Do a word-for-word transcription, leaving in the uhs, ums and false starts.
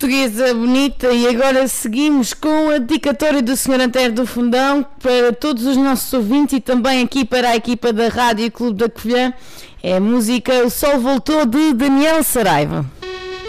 portuguesa bonita. E agora seguimos com a dedicatória do senhor Antero do Fundão para todos os nossos ouvintes e também aqui para a equipa da Rádio Clube da Covilhã. É a música O Sol Voltou, de Daniel Saraiva.